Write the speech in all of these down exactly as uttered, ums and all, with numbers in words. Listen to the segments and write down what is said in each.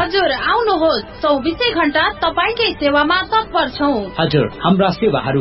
हजुर आउनुहोस्, चौबिसै घण्टा तपाईकै सेवामा तत्पर छौं। हजुर, हाम्रा सेवाहरू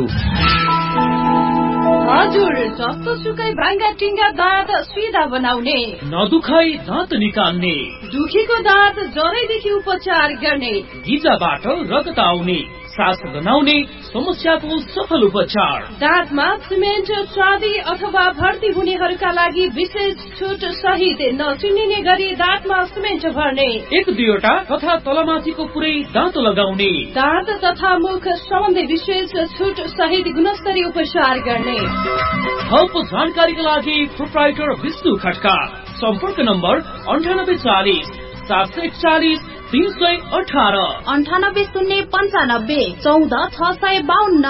हजुर, जस्तो सुकै भाङ्गा टिङ्गा दाँत सिधा बनाउने, नदुखाई दाँत निकाल्ने, दुखीको दाँत जरैदेखि उपचार गर्ने, गिजाबाट रगत आउने, सास गनाउने समस्याको सफल उपचार, दाँतमा सिमेन्ट स्वादी अथवा भर्ती हुनेहरूका लागि विशेष छुट सहित नचिनिने गरी दाँतमा सिमेन्ट भर्ने, एक दुईवटा तथा तलमाथिको पुरै दाँत लगाउने, दाँत तथा मुख सम्बन्धी विशेष छुट सहित गुणस्तरीय उपचार गर्ने। थप जानकारीका लागि प्रोप्राइटर विष्णु खड्का, सम्पर्क नम्बर अन्ठानब्बे चालिस सात सय एकचालिस तीन सय अठारह, अन्ठानब्बे शून्य पन्चानब्बे चौध छ सय बाहन्न।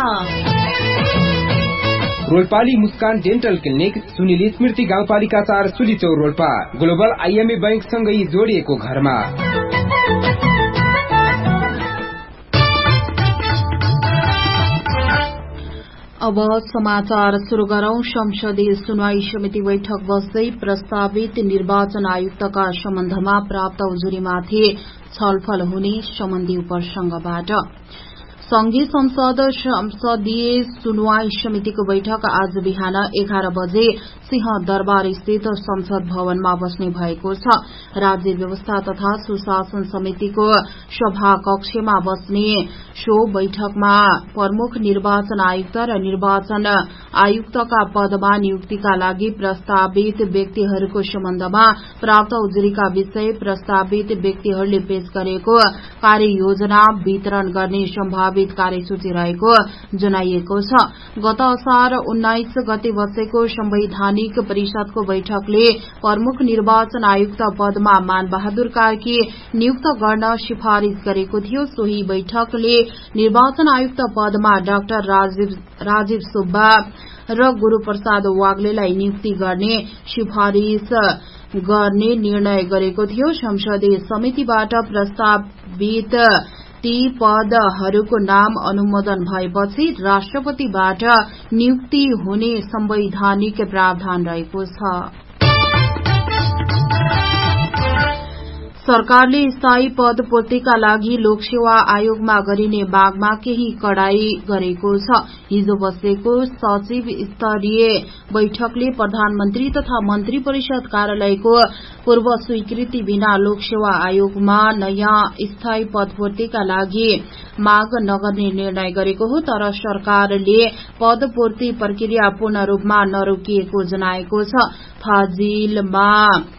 रोल्पाली मुस्कान डेन्टल क्लिनिक सुनिल स्मृति गाउँपालिका चार सुलीचौर रोल्पा, ग्लोबल आइएमए बैंक सँगै जोडिएको घरमा। अब समाचार शुरू गरौं। संसदीय सुनवाई समिति बैठक बस्दै प्रस्तावित निर्वाचन आयुक्तका सम्बन्धमा प्राप्त उजुरीमाथि छलफल हुने सम्बन्धी उपसंघबाट संघीय संसद संसदीय सुनवाई समितिको बैठक आज बिहान एघार बजे सिंह दरबार स्थित संसद भवनमा बस्ने भएको छ। राज्य व्यवस्था तथा सुशासन समितिको सभा कक्षमा बस्ने सो बैठकमा प्रमुख निर्वाचन आयुक्त र निर्वाचन आयुक्तका पदमा नियुक्तिका लागि प्रस्तावित व्यक्तिहरूको सम्बन्धमा प्राप्त उजुरीका विषय, प्रस्तावित व्यक्तिहरूले पेश गरेको कार्ययोजना वितरण गर्ने सम्भावित कार्यसूची रहेको जनाइएको छ। गत असार उन्नाइस गते बसेको संवैधानिक परिषदको बैठकले प्रमुख निर्वाचन आयुक्त पदमा मानबहादुर कार्की नियुक्त गर्न सिफारिश गरेको थियो। सोही बैठकले निर्वाचन आयुक्त पदमा डाक्टर राजीव, राजीव सुब्बा र गुरूप्रसाद वाग्लेलाई नियुक्ति गर्ने सिफारिश गर्ने निर्णय गरेको थियो। संसदीय समितिबाट प्रस्तावित ती पदहरूको नाम अनुमोदन भएपछि राष्ट्रपतिबाट नियुक्ति हुने संवैधानिक प्रावधान रहेको छ। सरकारले स्थायी पद पूर्तिका लागि लोकसेवा आयोगमा गरिने मागमा केही कडाई गरेको छ। हिजो बसेको सचिव स्तरीय बैठकले प्रधानमन्त्री तथा मन्त्री परिषद कार्यालयको पूर्व स्वीकृति बिना लोकसेवा आयोगमा नयाँ स्थायी पद पूर्तिका लागि माग नगर्ने निर्णय गरेको हो। तर सरकारले पद पूर्ति प्रक्रिया पूर्ण रूपमा नरोकिएको जनाएको छ। फाजिलमा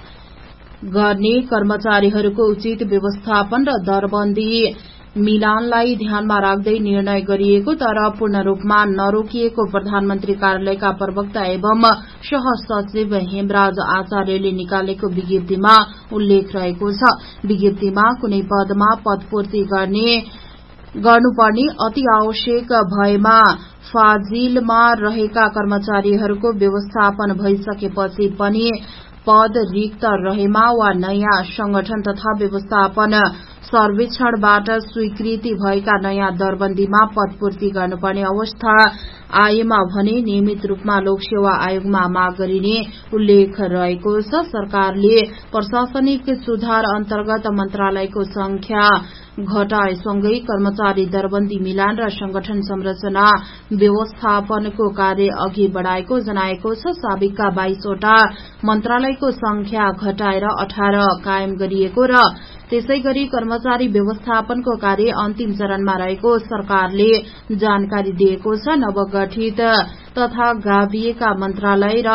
गर्ने कर्मचारीहरूको उचित व्यवस्थापन र दरबन्दी मिलानलाई ध्यानमा राख्दै निर्णय गरिएको तर पूर्ण रूपमा नरोकिएको प्रधानमन्त्री कार्यालयका प्रवक्ता एवं सहसचिव हेमराज आचार्यले निकालेको विज्ञप्तिमा उल्लेख रहेको छ। विज्ञप्तिमा कुनै पदमा पदपूर्ति गर्ने गर्नुपर्ने अति आवश्यक भएमा फाजिलमा रहेका कर्मचारीहरूको व्यवस्थापन भइसकेपछि पनि पद रिक्त रहेमा वा नयाँ संगठन तथा व्यवस्थापन सर्वेक्षणबाट स्वीकृति भएका नयाँ दरबन्दीमा पदपूर्ति गर्नुपर्ने अवस्था आएमा भने नियमित रूपमा लोकसेवा आयोगमा माग गरिने उल्लेख रहेको छ। सरकारले प्रशासनिक सुधार अन्तर्गत मन्त्रालयको संख्या घटाएसँगै कर्मचारी दरबन्दी मिलान र संगठन संरचना व्यवस्थापनको कार्य अघि बढ़ाएको जनाएको छ। साबिकका बाइसवटा मन्त्रालयको संख्या घटाएर अठार कायम गरिएको र त्यसैगरी कर्मचारी व्यवस्थापनको कार्य अन्तिम चरणमा रहेको सरकारले जानकारी दिएको छ। नवगठित तथा गाभिएका मन्त्रालय र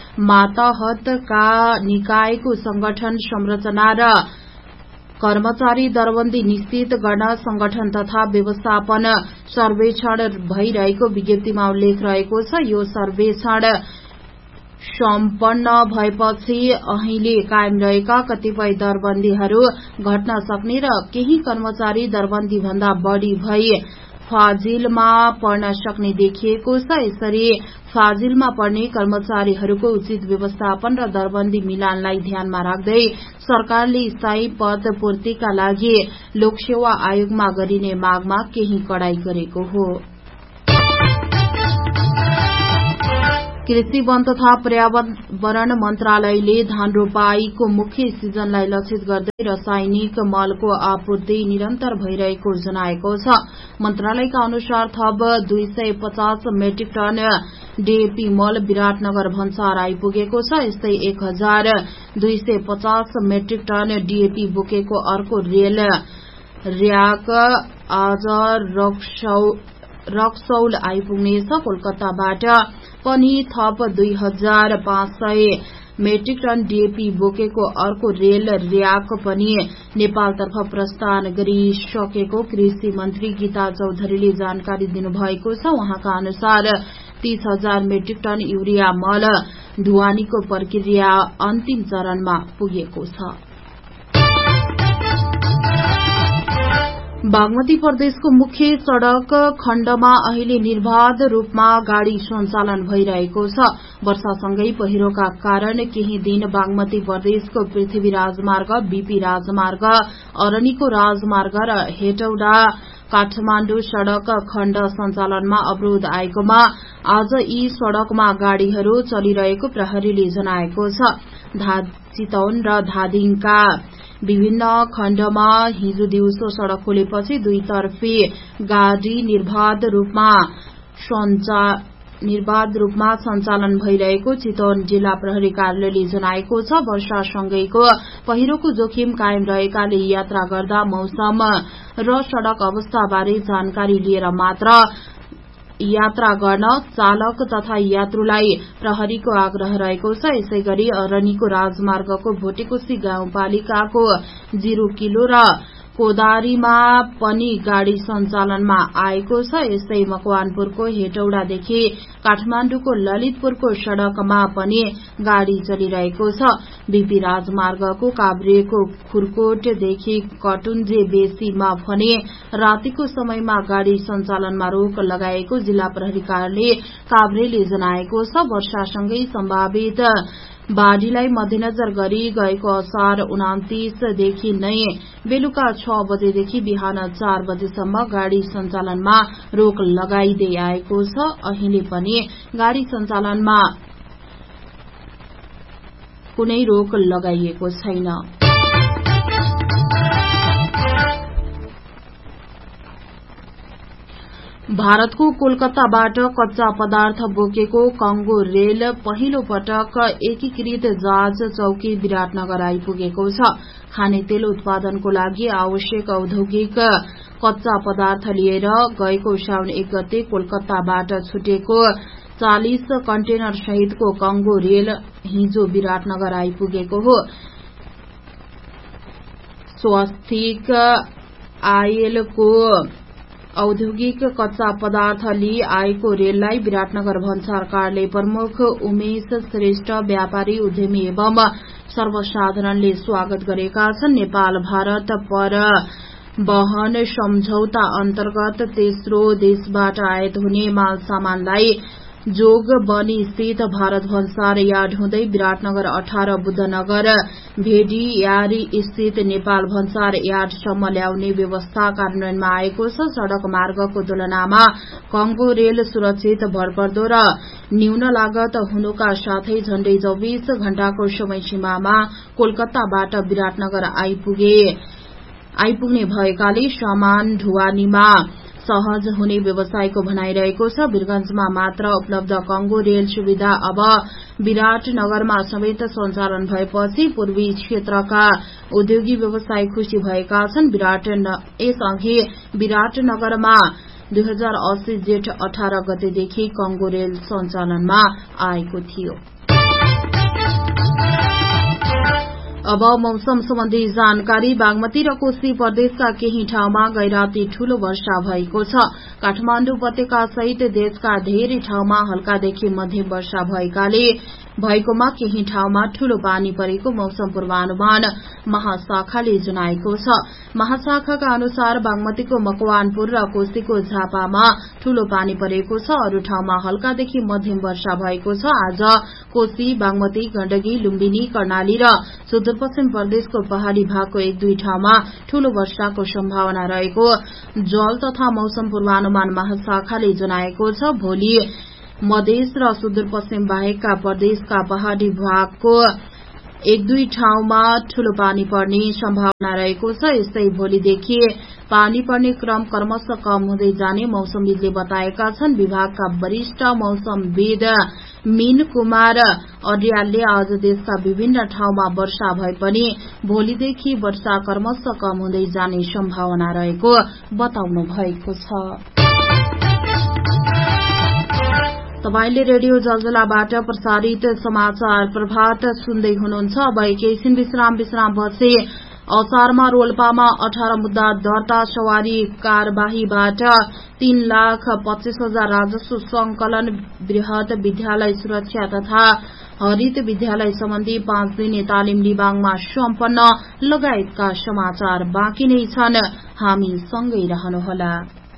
मातहतका निकायको संगठन संरचना र कर्मचारी दरबन्दी निश्चित गर्न संगठन तथा व्यवस्थापन सर्वेक्षण भइरहेको विज्ञप्तिमा उल्लेख रहेको छ। यो सर्वेक्षण सम्पन्न भएपछि अहिले कायम रहेका कतिपय दरबन्दीहरू घट्न सक्ने र केही कर्मचारी दरबन्दी भन्दा बढ़ी भई फाजिलमा पर्न सक्ने देखिएको छ। यसरी फाजिलमा पर्ने कर्मचारीहरूको उचित व्यवस्थापन र दरबन्दी मिलानलाई ध्यानमा राख्दै सरकारले स्थायी पद पूर्तिका लागि लोकसेवा आयोगमा गरिने मागमा केही कडाई गरेको हो। कृषि वन तथा पर्यावरण मन्त्रालयले धान रोपाईको मुख्य सिजनलाई लक्षित गर्दै रासायनिक मलको आपूर्ति निरन्तर भइरहेको जनाएको छ। मन्त्रालयका अनुसार थप दुई सय पचास मेट्रिक टन डीएपी मल विराटनगर भन्सार आइपुगेको छ। यस्तै एक हजार दुई सय पचास मेट्रिक टन डीएपी बोकेको अर्को रेल र्याक आज रक्सौल आइपुग्नेछ। कोलकाताबाट पनि थप दुई हजार पाँच सय मेट्रिक टन डीएपी बोकेको अर्को रेल र्याक पनि नेपालतर्फ प्रस्थान गरिसकेको कृषि मन्त्री गीता चौधरीले जानकारी दिनुभएको छ। उहाँका अनुसार तीस हजार मेट्रिक टन युरिया मल ढुवानीको प्रक्रिया अन्तिम चरणमा पुगेको छ। बागमती प्रदेशको मुख्य सड़क खण्डमा अहिले निर्बाध रूपमा गाड़ी सञ्चालन भइरहेको छ। वर्षासँगै पहिरोका कारण केही दिन बागमती प्रदेशको पृथ्वी राजमार्ग, बीपी राजमार्ग, अरनिको राजमार्ग र हेटौडा काठमाण्डु सड़क खण्ड सञ्चालनमा अवरोध आएकोमा आज यी सड़कमा गाड़ीहरू चलिरहेको प्रहरीले जनाएको छ। चितवन र धादिङका विभिन्न खण्डमा हिजो दिउँसो सड़क खोलेपछि दुईतर्फी गाड़ी निर्बाध रूपमा निर्बाध रूपमा सञ्चालन भइरहेको चितवन जिल्ला प्रहरी कार्यालयले जनाएको छ। वर्षासँगैको पहिरोको जोखिम कायम रहेकाले यात्रा गर्दा मौसम र सड़क अवस्थाबारे जानकारी लिएर मात्र यात्रा गर्न चालक तथा यात्रुलाई प्रहरीको आग्रह रहेको छ। यसैगरी अरनिको राजमार्गको भोटेकोशी गाउँपालिकाको जीरो किलो र कोदारीमा पनि गाड़ी सञ्चालनमा आएको छ। यस्तै मकवानपुरको हेटौडादेखि काठमाण्डुको ललितपुरको सड़कमा पनि गाड़ी चलिरहेको छ। बीपी राजमार्गको काभ्रेको खुरकोटदेखि कटुन्जे बेसीमा भने रातिको समयमा गाड़ी सञ्चालनमा रोक लगाएको जिल्ला प्रहरी कार्यालय काभ्रेले जनाएको छ। वर्षासँगै सम्भावित बाढ़ीलाई मध्यनजर गरी गएको असार उनातिसदेखि नै बेलुका छ बजेदेखि बिहान चार बजेसम्म गाड़ी सञ्चालनमा रोक लगाइदै आएको छ। अहिले पनि गाड़ी सञ्चालनमा कुनै रोक लगाइएको छैन। भारतको कोलकाताबाट कच्चा पदार्थ बोकेको कंगो रेल पहिलो पटक एकीकृत जहाज चौकी विराटनगर आइपुगेको छ। खाने तेल उत्पादनको लागि आवश्यक औद्योगिक कच्चा पदार्थ लिएर गएको साउन एक गते कोलकाताबाट छुटेको चालीस कन्टेनर सहितको कंगो रेल हिजो विराटनगर आइपुगेको हो। स्वास्थिक आईएलको औद्योगिक कच्चा पदार्थ लिई आएको रेललाई विराटनगर भन्सार कार्यालय प्रमुख उमेश श्रेष्ठ, व्यापारी, उद्यमी एवं सर्वसाधारणले स्वागत गरेका छन्। नेपाल भारत परिवहन सम्झौता अन्तर्गत तेस्रो देशबाट आयात हुने माल सामानलाई जोगबनी स्थित भारत भन्सार यार्ड हुँदै विराटनगर अठारह बुद्धनगर भेडियारी स्थित नेपाल भन्सार यार्डसम्म ल्याउने व्यवस्था कार्यान्वयनमा आएको छ। सड़क मार्गको तुलनामा कंगो रेल सुरक्षित, भरपर्दो र न्यून लागत हुनुका साथै झण्डै चौबीस घण्टाको समय सीमामा कोलकाताबाट विराटनगर आइपुगे आइपुग्ने भएकाले सामान ढुवानीमा सहज हुने व्यवसायको भनाइरहेको छ। वीरगंजमा मात्र उपलब्ध कंगो रेल सुविधा अब विराटनगरमा समेत सञ्चालन भएपछि पूर्वी क्षेत्रका उद्योगी व्यवसायी खुशी भएका छन्। विराट यसअघि विराटनगरमा दुई हजार अस्सी जेठ अठार गतेदेखि कंगो रेल सञ्चालनमा आएको थियो। अब मौसम सम्बन्धी जानकारी। बागमती र कोशी प्रदेशका केही ठाउँमा गैराती ठूलो वर्षा भएको छ। काठमाण्डु उपत्यका सहित देशका धेरै ठाउँमा हल्कादेखि मध्यम वर्षा भएकाले भएकोमा केही ठाउँमा ठूलो पानी परेको मौसम पूर्वानुमान महाशाखाले जनाएको छ। महाशाखाका अनुसार बागमतीको मकवानपुर र कोशीको झापामा ठूलो पानी परेको छ। अरू ठाउँमा हल्कादेखि मध्यम वर्षा भएको छ। आज कोशी, बागमती, गण्डकी, लुम्बिनी, कर्णाली र सुदूरपश्चिम प्रदेशको पहाड़ी भागको एक दुई ठाउँमा ठूलो वर्षाको सम्भावना रहेको जल तथा मौसम पूर्वानुमान महाशाखाले जनाएको छ। भोलि मधेस र सुदूरपश्चिम बाहेकका प्रदेशका पहाड़ी भागको एक दुई ठाउँमा ठूलो पानी पर्ने सम्भावना रहेको छ। यस्तै भोलिदेखि पानी पर्ने क्रम क्रमशः कम हुँदै जाने मौसमविदले बताएका छन्। विभागका वरिष्ठ मौसमविद मीन कुमार अर्यालले आज देशका विभिन्न ठाउँमा वर्षा भए पनि भोलिदेखि वर्षा क्रमशः कम हुँदै जाने सम्भावना रहेको बताउनु भएको छ। तपाईले रेडियो जलजलाबाट प्रसारित समाचार प्रभात सुन्दै हुनुहुन्छ। अब एकैछिन विश्राम विश्रामपछि असारमा रोल्पामा अठार मुद्दा दर्ता सवारी कार्यवाहीबाट तीन लाख पच्चीस हजार राजस्व संकलन, वृहत विद्यालय सुरक्षा तथा हरित विद्यालय सम्बन्धी पाँच दिने तालिम लिबाङमा सम्पन्न लगायतका समाचार बाँकी नै छन्। हामी सँगै रहनुहोला।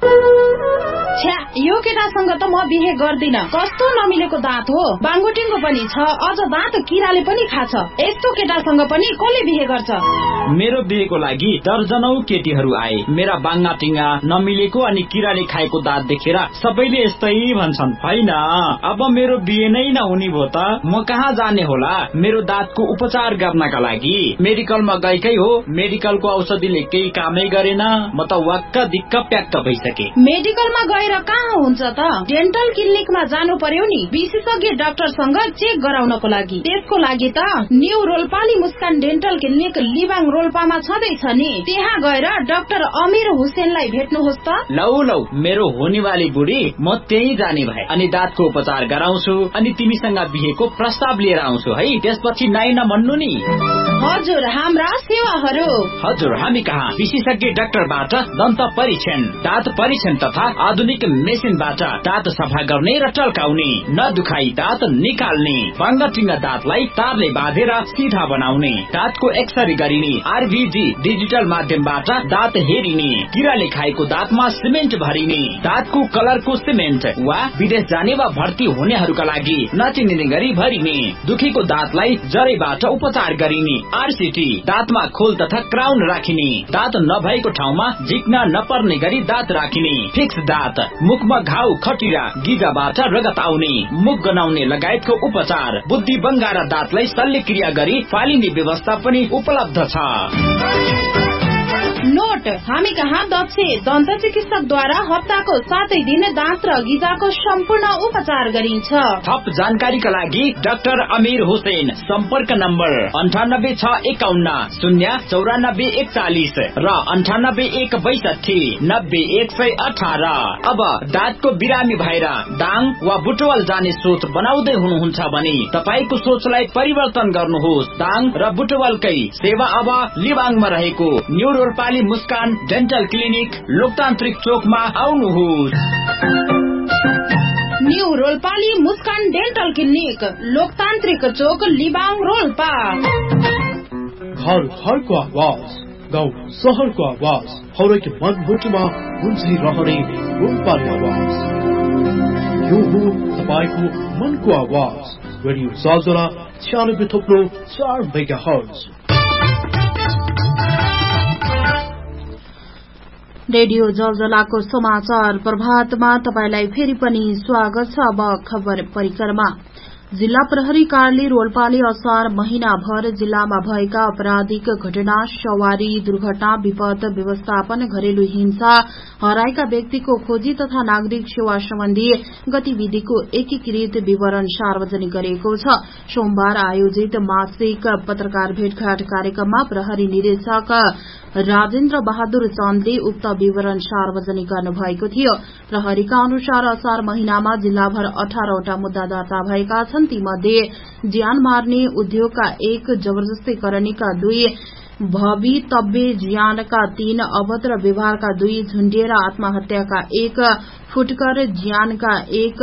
छ्या, यो केटासँग त म बिहे गर्दिन। कस्तो नमिलेको दाँत हो। बाङ्गोटिङको पनि छ, अझ दाँत किराले पनि खाछ। यस्तो केटासँग पनि कसले बिहे गर्छ? मेरो बिहेको लागि दर्जनौ केटीहरू आए। मेरा बाङ्गाटिङा नमिलेको अनि किराले खाएको दाँत देखेर सबैले यस्तै भन्छन्। होइन, अब मेरो बिहे नै नहुने भो त म कहाँ जाने होला मेरो दाँतको उपचार गर्नका लागि? मेडिकलमा गएकै हो, मेडिकलको औषधिले केही कामै गरेन। म त वाक्क दिक्क प्याक्क भइसके। मेडिकलमा गएर कहाँ हुन्छ त? डेन्टल क्लिनिकमा जानु पर्यो नि, विशेषज्ञ डाक्टरसँग चेक गराउनको लागि। त्यसको लागि त न्यू रोल्पाली मुस्कान डेन्टल क्लिनिक लिबाङ रोल्पामा छँदैछ नि। त्यहाँ गएर डाक्टर अमीर हुसेनलाई भेट्नुहोस् त। लौ लौ, मेरो हुनेवाली बुढी, म त्यही जाने भए अनि दाँतको उपचार गराउँछु अनि तिमीसँग बिहेको प्रस्ताव लिएर आउँछु है। त्यसपछि नाइ नभन्नु नि। हजुर, हाम्रा सेवाहरू। हजुर, हामी कहाँ विशेषज्ञ डाक्टरबाट दन्त परीक्षण, दाँत परीक्षण तथा आधुनिक मेसिनबाट दाँत सफा गर्ने र टल्काउने, नदुखाई दाँत निकाल्ने, बाङ्गाटिङ्गा दाँतलाई तारले बाँधेर सिधा बनाउने, दाँतको एक्सरे गरिने, आरभीजी डिजिटल माध्यमबाट दाँत हेरिने, किराले खाएको दाँतमा सिमेन्ट भरिने, दाँतको कलरको सिमेन्ट वा विदेश जाने वा भर्ती हुनेहरूका लागि नचिनिने गरी भरिने, दुखेको दाँतलाई जरैबाट उपचार गरिने, आरसीटी, दाँतमा खोल तथा क्राउन राखिने, दाँत नभएको ठाउँमा झिक्न नपर्ने गरी दाँत राखिने, फिक्स दाँत, मुखमा घाउ खटिरा गिजाबाट रगत आउने, मुख गनाउने लगायतको उपचार, बुद्धि बङ्गारा दाँतलाई शल्यक्रिया गरी फालिने व्यवस्था पनि उपलब्ध छ। नोट, हामी कहाँ दक्ष दन्त चिकित्सकद्वारा हप्ताको सातै दिन दाँत र गिजाको सम्पूर्ण उपचार गरिन्छ। थप जानकारीका लागि डाक्टर अमीर हुसेन, सम्पर्क नम्बर अन्ठानब्बे छ एकाउन्न शून्य चौरानब्बे एकचालिस र अन्ठानब्बे एक बैसठी नब्बे एक सय अठार। अब दाँतको बिरामी भएर दाङ वा बुटवल जाने सोच बनाउँदै हुनुहुन्छ भने तपाईँको सोचलाई परिवर्तन गर्नुहोस्। दाङ र बुटवलकै सेवा अब लिबाङमा रहेको न्यू रोल्पाली मुस्कान डेन्टल क्लिनिक लोकतान्त्रिक चोकमा आउनुहोस्। न्यू रोल्पाली मुस्कान डेन्टल क्लिनिक लोकतान्त्रिक चोक लिबाङ रोल्पा। घर घरको आवाज, गाउँ शहरको आवाज, हरेक मनमुटुमा गुन्जिरहने रोल्पाली आवाज। यो हो तपाईँको मनको आवाज। रेडियो जलजला छ्यानब्बे थोप्लो चार मेगा हर्ज। रेडियो जलजलाको समाचार प्रभातमा तपाईलाई फेरि पनि स्वागत छ। अब खबर परिक्रमा। जिल्ला प्रहरी कार्यालय रोल्पाले असार महिनाभर जिल्लामा भएका आपराधिक घटना, सवारी दुर्घटना, विपद व्यवस्थापन, घरेलु हिंसा, हराएका व्यक्तिको खोजी तथा नागरिक सेवा सम्बन्धी गतिविधिको एकीकृत विवरण सार्वजनिक गरेको छ। सोमबार आयोजित मासिक पत्रकार भेटघाट कार्यक्रममा प्रहरी निदेशक राजेन्द्र बहादुर चन्दले उक्त विवरण सार्वजनिक गर्नुभएको थियो। प्रहरीका अनुसार असार महिनामा जिल्लाभर अठारवटा मुद्दा दर्ता भएका छन्। तीमध्ये ज्यान मार्ने उद्योगका एक, जबरजस्तीकरणीका दुई, भवितव्य ज्यानका तीन, अभद्र व्यवहारका दुई, झुण्डिएर आत्महत्याका एक, फुटकर ज्यानका एक,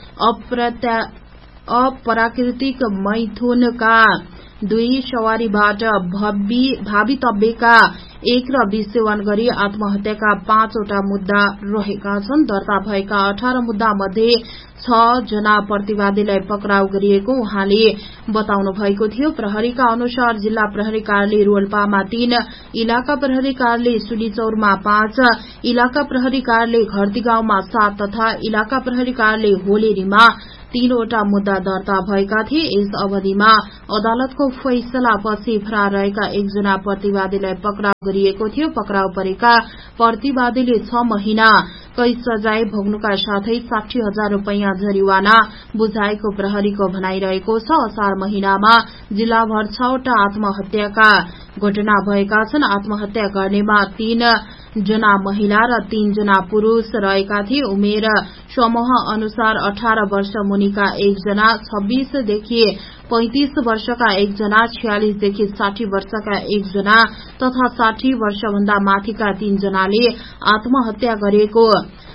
अप्राकृतिक मैथुनका दुई, सवारीबाट भावितव्यका एक र विष सेवन गरी आत्महत्याका पाँचवटा मुद्दा रहेका छन्। दर्ता भएका अठार मुद्दा मध्ये छ जना प्रतिवादीलाई पक्राउ गरिएको उहाँले बताउनु भएको थियो। प्रहरीका अनुसार जिल्ला प्रहरी कार्यालय रोल्पामा तीन, इलाका प्रहरी कार्यालय सुलीचौरमा पाँच, इलाका प्रहरी कार्यालय घरती गाउँमा सात तथा इलाका प्रहरी कार्यालय होलेरीमा तीनवटा मुद्दा दर्ता भएका थिए। यस अवधिमा अदालतको फैसलापछि फरार रहेका एकजना प्रतिवादीलाई पक्राउ गरिएको थियो। पक्राउ परेका प्रतिवादीले छ महिना कैद सजाय भोग्नुका साथै साठी हजार रूपियाँ जरिवाना बुझाएको प्रहरीको भनाइरहेको छ। असार महिनामा जिल्लाभर छवटा आत्महत्याका घटना भएका छन्। आत्महत्या गर्नेमा तीन जना महिला र तीन जना पुरूष रहेका थिए। उमेर समूह अनुसार अठार वर्ष मुनिका एकजना, छब्बीसदेखि पैंतिस वर्षका एकजना, छयालिसदेखि साठी वर्षका एकजना तथा साठी वर्षभन्दा माथिका तीन जनाले आत्महत्या गरेको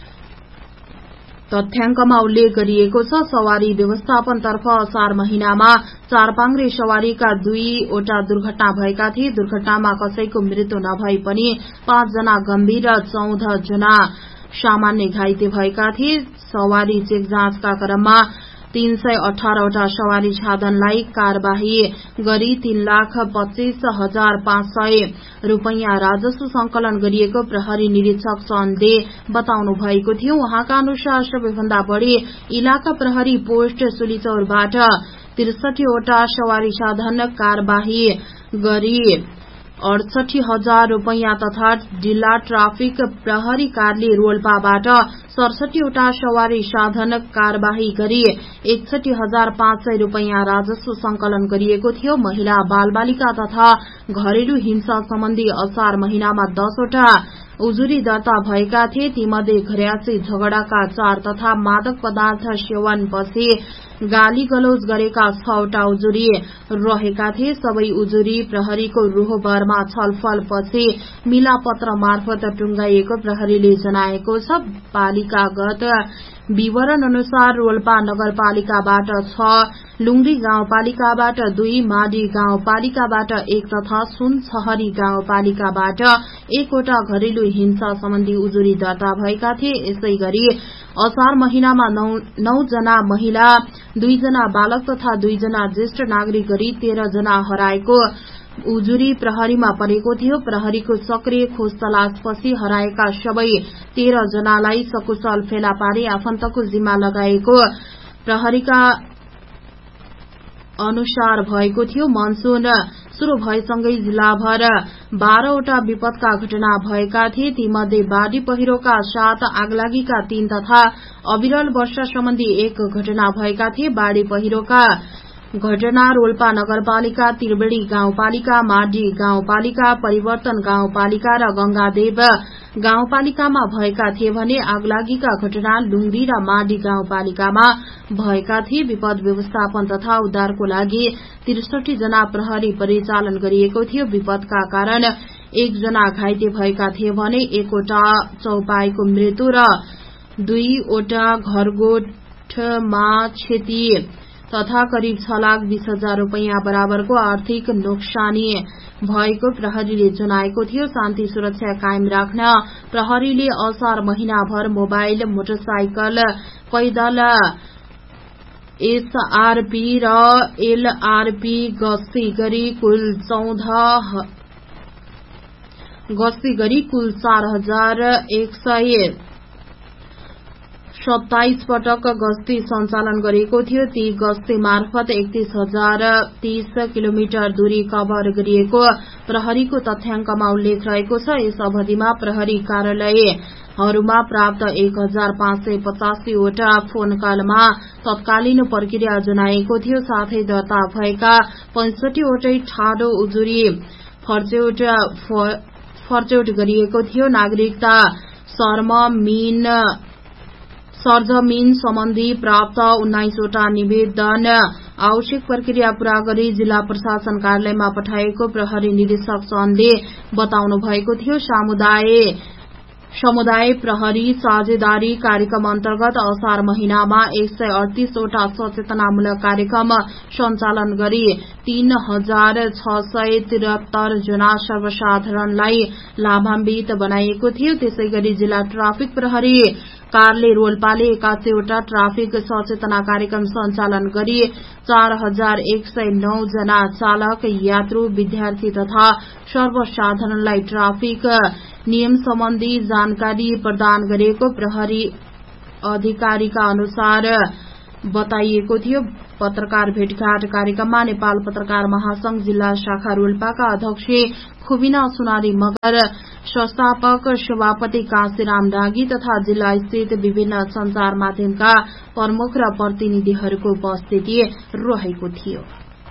तथ्याङ्कमा उल्लेख गरिएको छ। सवारी व्यवस्थापनतर्फ असार महिनामा चारपाङ्ग्रे सवारीका दुईवटा दुर्घटना भएका थिए। दुर्घटनामा कसैको मृत्यु नभए पनि पाँचजना गम्भीर र चौध जना सामान्य घाइते भएका थिए। सवारी चेक जाँचका क्रममा तीन सय अठारवटा सवारी साधनलाई कार्यवाही गरी तीन लाख पच्चीस हजार पाँच सय रूपियाँ राजस्व संकलन गरिएको प्रहरी निरीक्षक चन्दले बताउनु भएको थियो। उहाँका अनुसार सबैभन्दा बढ़ी इलाका प्रहरी पोस्ट सुलीचौरबाट त्रिसठीवटा सवारी साधन कार्यवाही गरी अडसठी हजार रूपियाँ तथा जिल्ला ट्राफिक प्रहरी कार्यालय रोल्पाबाट सडसठीवटा सवारी साधन कार्यवाही गरी एकसठी हजार पाँच सय रूपियाँ राजस्व संकलन गरिएको थियो। महिला बाल बालिका तथा घरेलु हिंसा सम्बन्धी असार महिनामा दसवटा उजुरी दर्ता भएका थिए। तीमध्ये घर्यासी झगड़ाका चार तथा मादक पदार्थ सेवनपछि गाली गलौज गरेका छवटा उजुरी रहेका थिए। सबै उजुरी प्रहरीको रोहबरमा छलफलपछि मिलापत्र मार्फत टुंगाइएको प्रहरीले जनाएको छ। पालिकागत विवरण अनुसार रोल्पा नगरपालिकाबाट छ, लुङ्गी गाउँपालिकाबाट दुई, माडी गाउँपालिकाबाट एक तथा सुनछहरी गाउँपालिकाबाट एकवटा घरेलु हिंसा सम्बन्धी उजुरी दर्ता भएका थिए। यसै गरी असार महिनामा नौ, नौ जना महिला, दुईजना बालक तथा दुईजना ज्येष्ठ नागरिक गरी तेह्र जना हराएको उजुरी प्रहरीमा परेको थियो। प्रहरीको सक्रिय खोज तलासपछि हराएका सबै तेह्र जनालाई सकुशल फेला पारी आफन्तको जिम्मा लगाएको प्रहरीका अनुसार भएको थियो। मनसून शुरू भएसँगै जिल्लाभर बाह्रवटा विपदका घटना भएका थिए। तीमध्ये बाढ़ी पहिरोका सात, आगलागीका तीन तथा अविरल वर्षा सम्बन्धी एक घटना भएका थिए। बाढ़ी पहिरोका घटना रोल्पा नगरपालिका, त्रिवेणी गाउँपालिका, माडी गाउँपालिका, परिवर्तन गाउँपालिका र गंगादेव गाउँपालिकामा भएका थिए भने आगलागीका घटना लुङ्गी र माडी गाउँपालिकामा भएका थिए। विपद व्यवस्थापन तथा उद्धारको लागि त्रिसठी जना प्रहरी परिचालन गरिएको थियो। विपदका कारण एकजना घाइते भएका थिए भने एकवटा चौपाईको मृत्यु र दुईवटा घरगोठमा क्षति तथा करिब छ लाख बीस हजार रूपियाँ बराबरको आर्थिक नोक्सानी भएको प्रहरीले जनाएको थियो। शान्ति सुरक्षा कायम राख्न प्रहरीले असार महिनाभर मोबाइल, मोटरसाइकल, पैदल एसआरपी र एलआरपी गस्ती गरी कुल चौध गस्ती गरी कुल चार हजार एक सय सत्ताइस पटक गस्ती सञ्चालन गरेको थियो। ती गस्ती मार्फत एकतीस हजार तीस किलोमिटर दूरी कभर गरिएको प्रहरीको तथ्याङ्कमा उल्लेख रहेको छ। यस अवधिमा प्रहरी कार्यालयहरूमा प्राप्त एक हजार पाँच सय पचासीवटा फोन कलमा तत्कालीन प्रक्रिया जनाएको थियो। साथै दर्ता भएका पैंसठीवटै ठाडो उजुरी फर्चौट फर्चौट गरिएको थियो। नागरिकता शर्म मीन सरजमीन सम्बन्धी प्राप्त उन्नाइसवटा निवेदन आवश्यक प्रक्रिया पूरा गरी जिल्ला प्रशासन कार्यालयमा पठाएको प्रहरी निरीक्षक चन्दले बताउनु भएको थियो। समुदाय समुदाय प्रहरी साझेदारी कार्यक्रम अन्तर्गत असार महिनामा एक सय अडतीसवटा सचेतनामूलक कार्यक्रम सञ्चालन गरी तीन हजार छ सय त्रिहत्तर जना सर्वसाधारणलाई लाभान्वित बनाइएको थियो। त्यसै गरी जिल्ला ट्राफिक प्रहरी कार्यालय रोल्पाले एकासीवटा ट्राफिक सचेतना कार्यक्रम सञ्चालन गरी चार हजार एक सय नौ जना चालक यात्रु विद्यार्थी तथा सर्वसाधारणलाई ट्राफिक नियम सम्बन्धी जानकारी प्रदान गरेको प्रहरी अधिकारीका अनुसार बताइएको थियो। पत्रकार भेटघाट कार्यक्रममा नेपाल पत्रकार महासंघ जिल्ला शाखा रोल्पाका अध्यक्ष खुबिना सुनारी मगर, संस्थापक सभापति काशीराम डाँगी तथा जिल्ला स्थित विभिन्न संचार माध्यमका प्रमुख र प्रतिनिधिहरूको उपस्थिति रहेको थियो।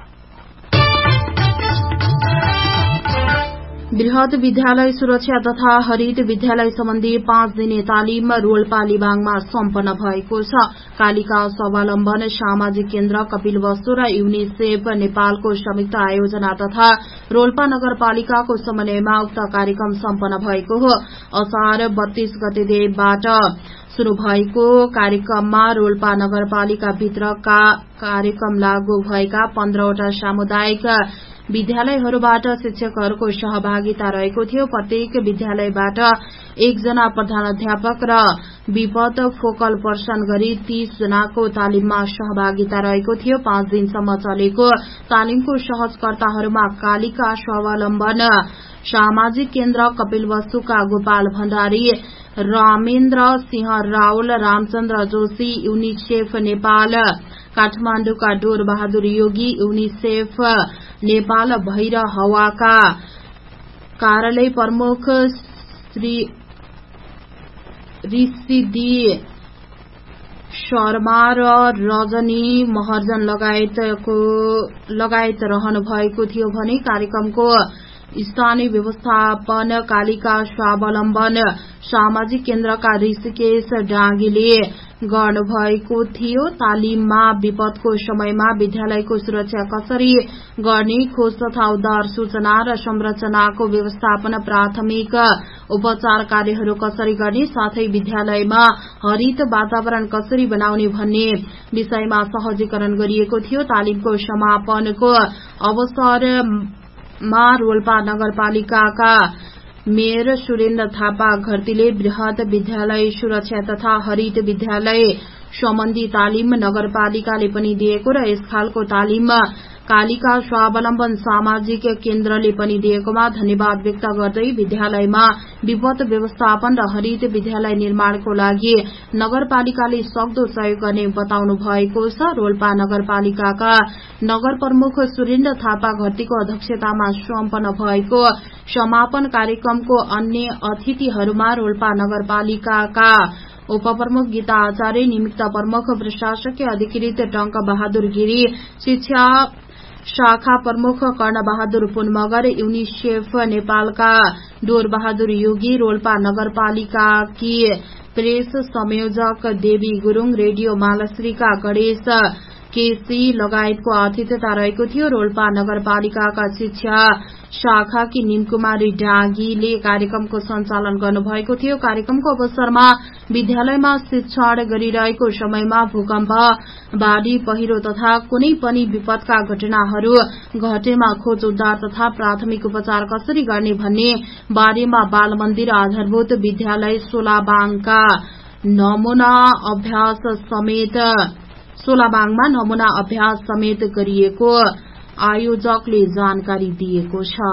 बृहत विद्यालय सुरक्षा तथा हरित विद्यालय सम्बन्धी पाँच दिने तालिम रोल्पा लिबाङमा सम्पन्न भएको छ। कालिका स्वावलम्बन सामाजिक केन्द्र कपिलवस्तु र युनिसेफ नेपालको संयुक्त आयोजना तथा रोल्पा नगरपालिकाको समन्वयमा उक्त कार्यक्रम सम्पन्न भएको हो। असार बत्तीस गतेबाट शुरू भएको कार्यक्रममा रोल्पा नगरपालिका भित्रका कार्यक्रम लागू भएका पन्ध्रवटा सामुदायिक विद्यालयहरूबाट शिक्षकहरूको सहभागिता रहेको थियो। प्रत्येक विद्यालयबाट एकजना प्रधानाध्यापक र विपद फोकल पर्सन गरी तीस जनाको तालिममा सहभागिता रहेको थियो। पाँच दिनसम्म चलेको तालिमको सहजकर्ताहरूमा कालिका स्वावलम्बन सामाजिक केन्द्र कपिलवस्तुका गोपाल भण्डारी, रामेन्द्र सिंह रावल, रामचन्द्र जोशी, युनिसेफ नेपाल काठमाण्डुका डोर बहादुर योगी, युनिसेफ नेपाल भैर हवाका कार्यालय प्रमुख श्री ऋषिदी शर्मा र रजनी महर्जन लगायतको लगायत रहनु भएको थियो भने कार्यक्रमको स्थानीय व्यवस्थापन कालिका स्वावलम्बन सामाजिक केन्द्रका ऋषिकेश डाँगीले गर्नुभएको थियो। तालिममा विपदको समयमा विद्यालयको सुरक्षा कसरी गर्ने, खोज तथा उद्धार सूचना र संरचनाको व्यवस्थापन, प्राथमिक उपचार कार्यहरू कसरी गर्ने, साथै विद्यालयमा हरित वातावरण कसरी बनाउने भन्ने विषयमा सहजीकरण गरिएको थियो। तालिमको समापनको अवसरमा रोल्पा नगरपालिकाका मेयर सुरेन्द्र थापा घरतीले बृहत विद्यालय सुरक्षा तथा हरित विद्यालय सम्बन्धी तालिम नगरपालिकाले पनि दिएको र यस खालको तालिम कालिका स्वावलम्बन सामाजिक केन्द्रले पनि दिएकोमा धन्यवाद व्यक्त गर्दै विद्यालयमा विपद व्यवस्थापन र हरित विद्यालय निर्माणको लागि नगरपालिकाले सक्दो सहयोग गर्ने बताउनु भएको छ। रोल्पा नगरपालिकाका नगर प्रमुख सुरेन्द्र थापा घरतीको अध्यक्षतामा सम्पन्न भएको समापन कार्यक्रमको अन्य अतिथिहरूमा रोल्पा नगरपालिकाका उपप्रमुख गीता आचार्य, निमित्त प्रमुख प्रशासकीय अधिकृत टंक बहादुर गिरी, शिक्षा शाखा प्रमुख कर्ण बहादुर पुन मगर, युनिसेफ नेपालका डोर बहादुर योगी, रोल्पा नगरपालिकाकी प्रेस संयोजक देवी गुरूङ, रेडियो मालश्रीका गणेश केसी लगायतको आतिथ्यता रहेको थियो। रोल्पा नगरपालिकाका शिक्षा शाखाकी निमकुमारी डाँगीले कार्यक्रमको सञ्चालन गर्नुभएको थियो। कार्यक्रमको अवसरमा विद्यालयमा शिक्षण गरिरहेको समयमा भूकम्प, बाढ़ी, पहिरो तथा कुनै पनि विपदका घटनाहरू घटेमा खोज उद्धार तथा प्राथमिक उपचार कसरी गर्ने भन्ने बारेमा बाल मन्दिर आधारभूत विद्यालय सोलाबाङका नमूना अभ्यास समेत सोलाबाङमा नमूना अभ्यास समेत गरिएको आयोजकले जानकारी दिएको छ।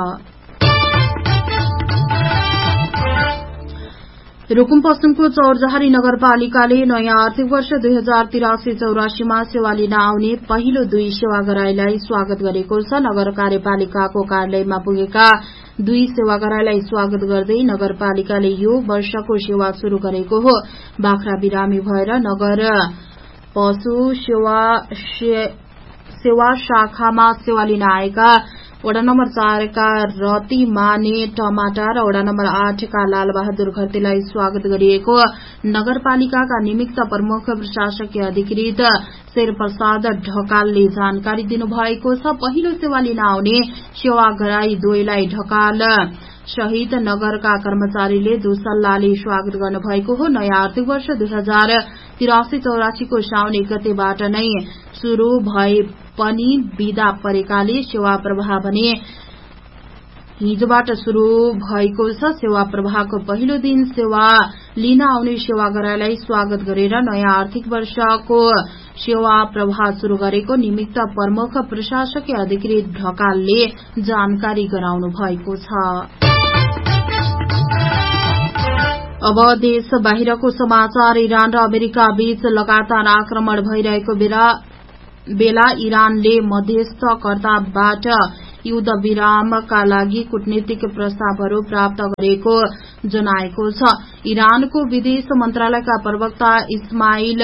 रूकुम पश्चिमको चौरजहरी नगरपालिकाले नयाँ आर्थिक वर्ष दुई हजार तिरासी चौरासीमा सेवा लिन आउने पहिलो दुई सेवाग्राहीलाई स्वागत गरेको छ। नगर कार्यपालिकाको कार्यालयमा पुगेका दुई सेवाग्राहीलाई स्वागत गर्दै नगरपालिकाले यो वर्षको सेवा शुरू गरेको हो। बाख्रा बिरामी भएर नगर पशु सेवा सेवा शाखामा सेवा लिन आएका वडा नम्बर चारका रती माने टमाटा र वडा नम्बर आठका लाल बहादुर घरतीलाई स्वागत गरिएको नगरपालिकाका निमित्त प्रमुख प्रशासकीय अधिकृत शेरप्रसाद ढकालले जानकारी दिनुभएको छ। पहिलो सेवा लिन आउने सेवाग्राही द्वयलाई ढकाल सहित नगरका कर्मचारीले दुसल्लाले स्वागत गर्नुभएको हो। नयाँ आर्थिक वर्ष दुई हजार तिरासी चौरासी को साउन एक गतेबाट नै शुरू भए पनि बिदा परेकाले सेवा प्रवाह भने हिजोबाट शुरू भएको छ। सेवा प्रवाहको पहिलो दिन सेवा लिन आउने सेवाग्राहीलाई स्वागत गरेर नयाँ आर्थिक वर्षको सेवा प्रवाह शुरू गरेको निमित्त प्रमुख प्रशासकीय अधिकृत ढकालले जानकारी गराउनु भएको छ। अब देश बाहिरको समाचार। इरान र अमेरिका बीच लगातार आक्रमण भइरहेको बेला बेला इरानले मध्यस्थकर्ताबाट युद्ध विरामका लागि कूटनीतिक प्रस्तावहरू प्राप्त गरेको जनाएको छ। इरानको विदेश मन्त्रालयका प्रवक्ता इस्माइल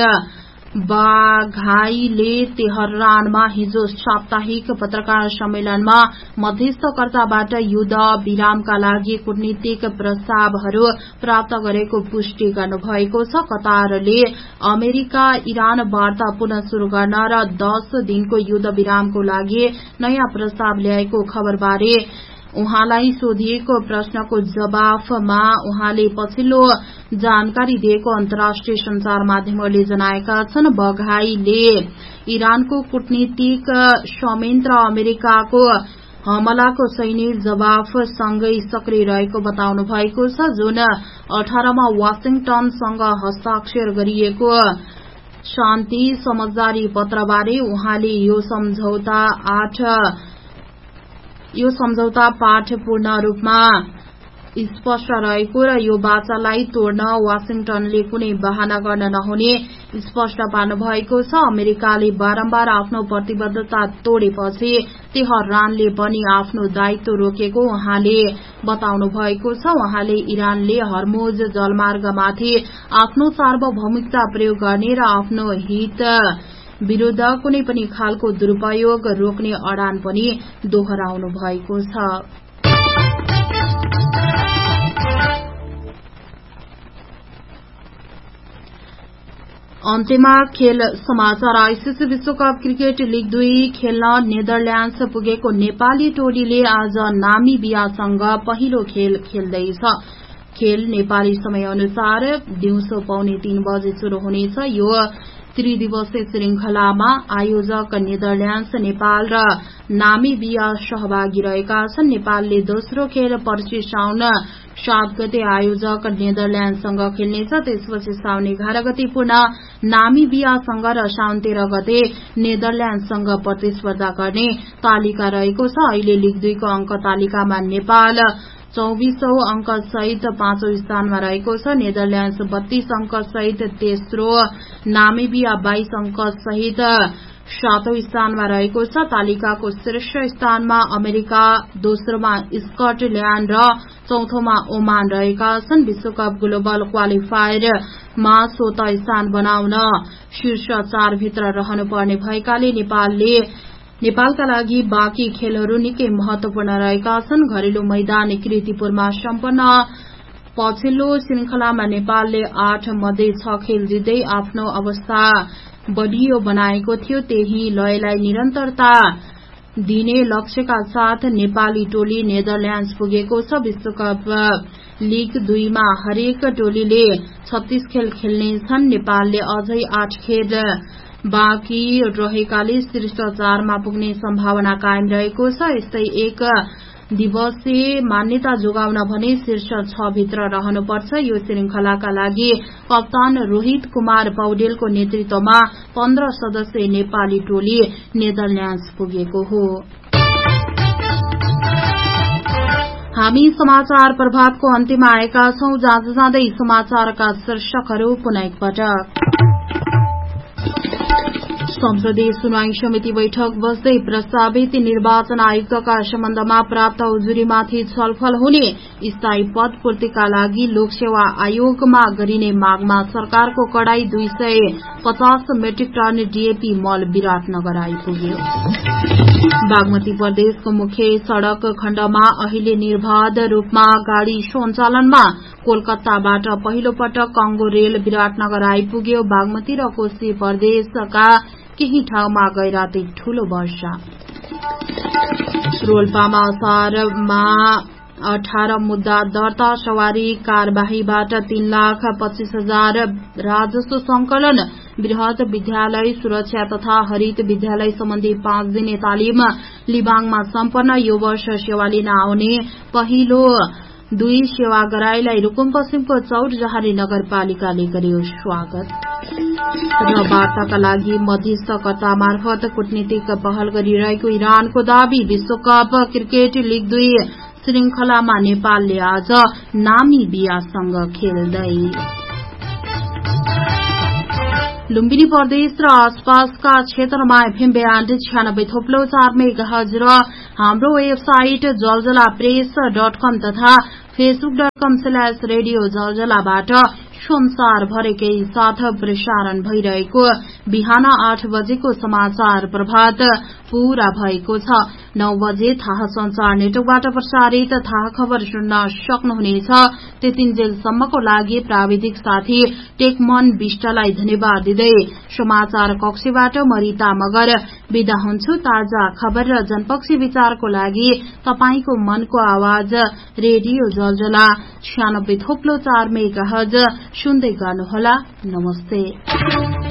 बाघाईले तेहरानमा हिजो साप्ताहिक पत्रकार सम्मेलनमा मध्यस्थकर्ताबाट युद्ध विरामका लागि कूटनीतिक प्रस्तावहरू प्राप्त गरेको पुष्टि गर्नुभएको छ। कतारले अमेरिका इरान वार्ता पुनः शुरू गर्न र दस दिनको युद्ध विरामको लागि नयाँ प्रस्ताव ल्याएको खबरबारे उहाँलाई सोधिएको प्रश्नको जवाफमा उहाँले पछिल्लो जानकारी दिएको अन्तर्राष्ट्रिय संचार माध्यमहरूले जनाएका छन्। बघाईले इरानको कूटनीतिक संयन्त्र अमेरिकाको हमलाको सैनिक जवाफसँगै सक्रिय रहेको बताउनु भएको छ, जुन अठारमा वाशिंगटनसँग हस्ताक्षर गरिएको शान्ति समझदारी पत्रबारे उहाँले यो सम्झौता आठ यो सम्झौता पाठ पूर्ण रूपमा स्पष्ट रहेको र यो वाचालाई तोड्न वाशिंगटनले कुनै बहाना गर्न नहुने स्पष्ट पार्नु भएको छ। अमेरिकाले बारम्बार आफ्नो प्रतिबद्धता तोडेपछि तेहरानले पनि आफ्नो दायित्व रोकेको उहाँले बताउनु भएको छ। उहाँले इरानले हर्मुज जलमार्गमाथि आफ्नो सार्वभौमिकता प्रयोग गर्ने र आफ्नो हित विरूद्ध कुनै पनि खालको दुरूपयोग रोक्ने अडान पनि दोहोर्याउनु भएको छ। अन्त्यमा खेल समाचार। आईसीसी विश्वकप क्रिकेट लीग दुई खेल्न नेदरल्याण्ड्स पुगेको नेपाली टोलीले आज नामिबियासँग पहिलो खेल खेल्दैछ। खेल नेपाली समय अनुसार दिउँसो पौने तीन बजे शुरू हुनेछ। यो त्रिदिवसीय श्रृंखलामा आयोजक नेदरल्याण्ड्स, नेपाल र नामिबिया सहभागी रहेका छन्। नेपालले दोस्रो खेल पर्सि साउन सात गते आयोजक नेदरल्याण्डसँग खेल्नेछ। त्यसपछि साउन एघार गते पुनः नामिबियासँग र साउन तेह्र गते नेदरल्याण्डसँग प्रतिस्पर्धा गर्ने तालिका रहेको छ। अहिले लीग दुईको अंक तालिकामा नेपाल चौबीसौं अंक सहित पाँचौं स्थानमा रहेको छ। नेदरल्याण्ड्स बत्तीस अंक सहित तेस्रो, नामिबिया बाइस अंक सहित सातौं स्थानमा रहेको छ। तालिकाको शीर्ष स्थानमा अमेरिका, दोस्रोमा स्कटल्याण्ड र चौथोमा ओमान रहेका छन्। विश्वकप ग्लोबल क्वालिफायरमा स्वतः स्थान बनाउन शीर्ष चार भित्र रहनुपर्ने भएकाले नेपालले नेपालका लागि बाँकी खेलहरू निकै महत्वपूर्ण रहेका छन्। घरेलु मैदान कीर्तिपुरमा सम्पन्न पछिल्लो श्रृंखलामा नेपालले आठ मध्ये छ खेल जित्दै आफ्नो अवस्था बलियो बनाएको थियो। त्यही लयलाई निरन्तरता दिने लक्ष्यका साथ नेपाली टोली नेदरल्याण्ड्स पुगेको छ। विश्वकप लीग दुईमा हरेक टोलीले छत्तीस खेल खेल्नेछन्। नेपालले अझै आठ खेल बाँकी रहेकाले शीर्ष चारमा पुग्ने सम्भावना कायम रहेको छ। यस्तै एक दिवसीय मान्यता जोगाउन भने शीर्ष छ भित्र रहनुपर्छ। यो श्रृंखलाका लागि कप्तान रोहित कुमार पौडेलको नेतृत्वमा पन्ध्र सदस्यीय नेपाली टोली नेदरल्याण्ड्स पुगेको हो। हामी समाचार प्रभातको अन्त्यमा आएका छौं। जाँदा जाँदै समाचारका शीर्षकहरू पुनः एकपटक। संसदीय सुनवाई समिति बैठक बस्दै प्रस्तावित निर्वाचन आयुक्तका सम्बन्धमा प्राप्त उजुरीमाथि छलफल हुने। स्थायी पद पूर्तिका लागि लोकसेवा आयोगमा गरिने मागमा सरकारको कडाई। दुई सय पचास मेट्रिक टन डीएपी मल विराटनगर आइपुग्यो। बागमती प्रदेशको मुख्य सड़क खण्डमा अहिले निर्बाध रूपमा गाड़ी सञ्चालनमा। कोलकाताबाट पहिलो पटक कंगो रेल विराटनगर आइपुग्यो। बागमती र कोशी प्रदेशका केही ठाउँमा गैराती ठूलो वर्षा। रोल्पामा असारमा अठार मुद्दा दर्ता सवारी कार्यवाहीबाट तीन लाख पच्चीस हजार राजस्व संकलन बृहत विद्यालय सुरक्षा तथा हरित विद्यालय सम्बन्धी पाँच दिने तालिम लिबाङमा सम्पन्न। यो वर्ष सेवा लिन आउने पहिलो दुई सेवाग्राहीलाई रूकुम पश्चिमको चौरजहारी नगरपालिकाले गर्यो स्वागत। र वार्ताका लागि मध्यस्थकर्ता मार्फत कूटनीतिक पहल गरिरहेको इरानको दावी। विश्वकप क्रिकेट लीग दुई श्रृंखलामा नेपालले आज नामिबियासँग खेल्दै। लुम्बिनी प्रदेश र आसपासका क्षेत्रमा एफएम ब्याण्ड छ्यानब्बे थोप्लो चार मेगाहर्ज र हाम्रो वेबसाइट जलजला प्रेस डट कम तथा Facebook dot com slash radio जलजलाबाट संसारभरिकै साथ प्रसारण भइरहेको बिहान आठ बजेको समाचार प्रभात पूरा भएको छ। नौ बजे थाहा संचार नेटवर्कबाट प्रसारित थाहा खबर सुन्न सक्नुहुनेछ। त्यतिन्जेलसम्मको लागि प्राविधिक साथी टेकमन विष्टलाई धन्यवाद दिँदै समाचार कक्षबाट मरिता मगर विदा हुन्छु। ताजा खबर र जनपक्षी विचारको लागि तपाईंको मनको आवाज रेडियो जलजला छ्यानब्बे थोप्लो चार मेगाहर्ज सुन्दै गर्नुहोला। नमस्ते।